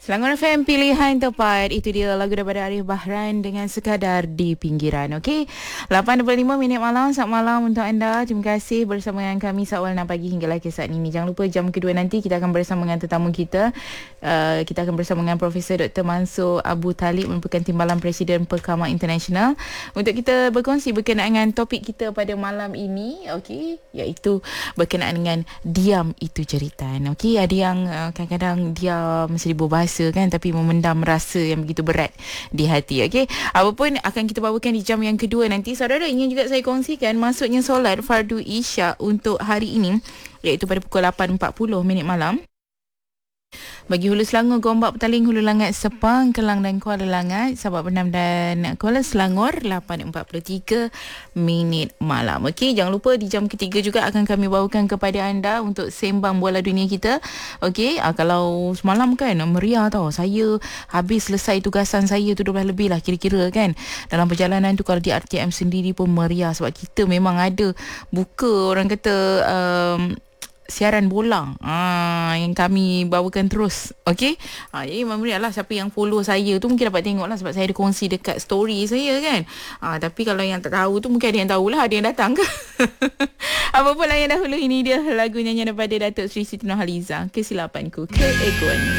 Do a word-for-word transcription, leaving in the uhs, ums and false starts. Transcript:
Selangor F M, pilihan tepat. Itu dia lagu daripada Arif Bahran dengan Sekadar di Pinggiran. Okey, lapan dua puluh lima minit malam. Selamat malam untuk anda. Terima kasih bersama dengan kami seawal enam pagi hinggalah ke saat ini. Jangan lupa jam kedua nanti kita akan bersama dengan tetamu kita. Uh, kita akan bersama dengan Profesor Doktor Mansur Abu Talib, merupakan Timbalan Presiden Perkama International, untuk kita berkongsi berkenaan dengan topik kita pada malam ini. Okey, iaitu berkenaan dengan diam itu jeritan. Okey, ada yang uh, kadang-kadang diam seribu bahasa kan, tapi memendam rasa yang begitu berat di hati. Okey, apa pun akan kita bawakan di jam yang kedua nanti. Saudara, ingin juga saya kongsikan masuknya solat fardu Isyak untuk hari ini, iaitu pada pukul lapan empat puluh minit malam. Bagi Hulu Selangor, Gombak, Petaling, Hulu Langat, Sepang, Kelang dan Kuala Langat, Sabak Penam dan Kuala Selangor, lapan empat puluh tiga minit malam. Okey, jangan lupa di jam ketiga juga akan kami bawakan kepada anda untuk sembang bola dunia kita. Okey, ah, kalau semalam kan meriah tau. Saya habis selesai tugasan saya tu dua belas lebih lah kira-kira kan. Dalam perjalanan tu kalau di R T M sendiri pun meriah, sebab kita memang ada buka, orang kata, um, siaran bola ah, yang kami bawakan terus. Okey, ah, jadi memang lah, siapa yang follow saya tu mungkin dapat tengok lah, sebab saya ada kongsi dekat story saya kan. ah, Tapi kalau yang tak tahu tu, mungkin ada yang tahulah, ada yang datang ke. Apa pun lah yang dahulu, ini dia lagu nyanyian daripada Datuk Sri Siti Nurhaliza, Kesilapanku, Keegoan.